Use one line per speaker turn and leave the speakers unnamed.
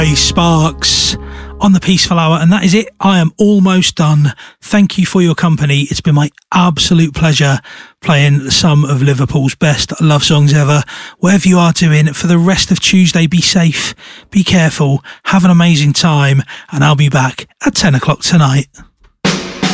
Sparks on the Peaceful Hour, and that is it. I am almost done. Thank you for your company. It's been my absolute pleasure playing some of Liverpool's best love songs ever. Wherever you are doing, for the rest of Tuesday, be safe, be careful, have an amazing time, and I'll be back at 10 o'clock tonight.